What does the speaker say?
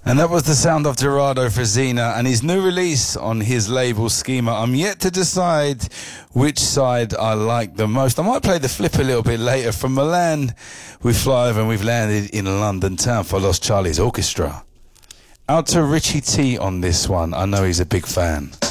And that was the sound of Gerardo Frisina and his new release on his label Schema. I'm yet to decide which side I like the most. I might play the flip a little bit later. From Milan, we fly over and we've landed in London town for Los Charlies Orchestra. Out to Richie T on this one. I know he's a big fan.